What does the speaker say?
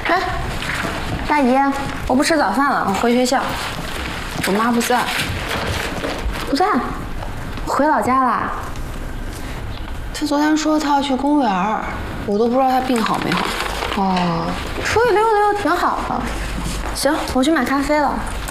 哎，大姨，我不吃早饭了，我回学校。我妈不在。不在？回老家啦？她昨天说她要去公园，我都不知道她病好没好。哦，出去溜溜挺好的。行，我去买咖啡了。